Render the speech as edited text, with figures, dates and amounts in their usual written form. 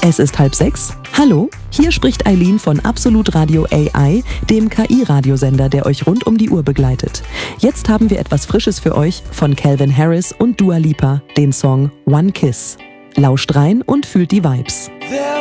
Es ist 5:30. Hallo, hier spricht Eileen von Absolut Radio AI, dem KI-Radiosender, der euch rund um die Uhr begleitet. Jetzt haben wir etwas Frisches für euch von Calvin Harris und Dua Lipa, den Song One Kiss. Lauscht rein und fühlt die Vibes.